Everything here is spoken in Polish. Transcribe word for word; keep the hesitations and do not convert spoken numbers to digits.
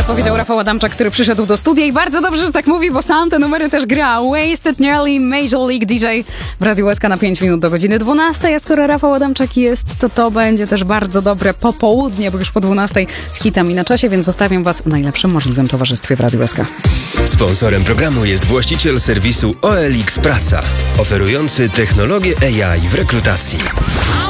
Powiedział Rafał Adamczak, który przyszedł do studia i bardzo dobrze, że tak mówi, bo sam te numery też gra. Wasted Nearly, Major League D J w Radiu Łezka na pięć minut do godziny dwunastej, a skoro Rafał Adamczak jest, to to będzie też bardzo dobre popołudnie, bo już po dwunastej z hitami na czasie, więc zostawiam was w najlepszym możliwym towarzystwie w Radiu Łezka. Sponsorem programu jest właściciel serwisu O L X Praca, oferujący technologię A I w rekrutacji.